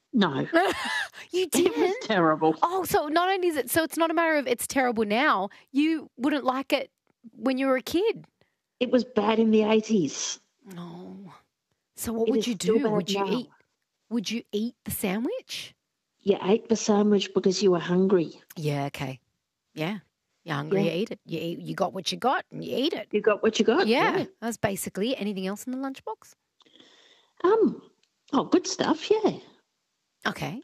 No, You it was didn't? terrible. Oh, so not only is it, so it's not a matter of it's terrible now, you wouldn't like it when you were a kid. It was bad in the 80s. No. So what It would is you still do? bad Would you now. eat the sandwich? You ate the sandwich because you were hungry. Yeah, okay. Yeah. You're hungry, Yeah. you eat it. You got what you got and you eat it. You got what you got. Yeah. That's basically it. Anything else in the lunchbox? Good stuff. Yeah. Okay.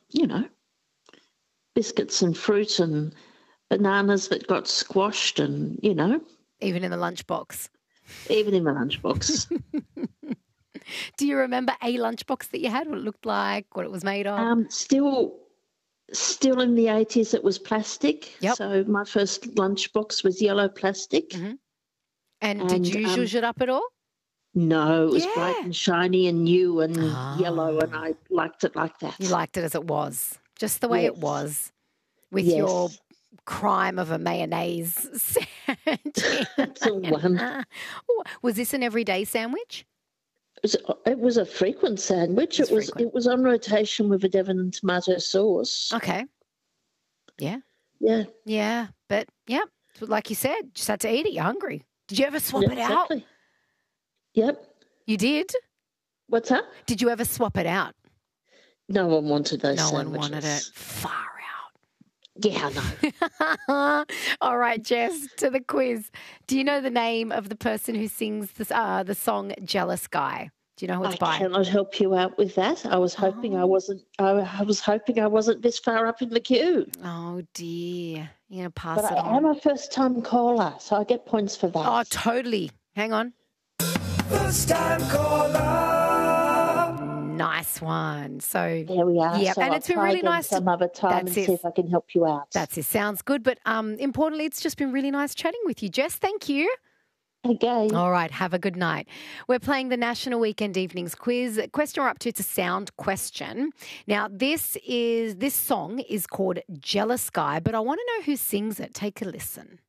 Biscuits and fruit and bananas that got squashed and, Even in the lunchbox. even in the lunchbox. Do you remember a lunchbox that you had, what it looked like, what it was made of? Still in the 80s, it was plastic. Yep. So my first lunchbox was yellow plastic. Mm-hmm. And did you zhuzh it up at all? No, it was Yeah. bright and shiny and new and yellow, and I liked it like that. You liked it as it was, just the way it Yes. was, with Yes. your crime of a mayonnaise sandwich. That's the one. Was this an everyday sandwich? It was a frequent sandwich. It was on rotation with a Devon and tomato sauce. Okay. Yeah. Yeah. Yeah. But, yeah, like you said, just had to eat it. You're hungry. Did you ever swap it out? Exactly. Yep. You did? What's that? Did you ever swap it out? No one wanted those No sandwiches. one wanted it. Far out. Yeah, I know. All right, Jess, to the quiz. Do you know the name of the person who sings the song Jealous Guy? Do you know who it's by? I cannot help you out with that. I was hoping I wasn't. I was hoping I wasn't this far up in the queue. Oh dear, you're gonna pass But it I on. am a first-time caller, so I get points for that. Oh, totally. Hang on. First time caller. Nice one. So There we are. Yeah, So and I'll it's been try really again nice. some other time and That's see it. if I can help you out. That's it. Sounds good. But importantly, it's just been really nice chatting with you, Jess. Thank you. Okay. All right. Have a good night. We're playing the National Weekend Evenings Quiz. Question we're up to, it's a sound question. Now, this song is called Jealous Guy, but I want to know who sings it. Take a listen.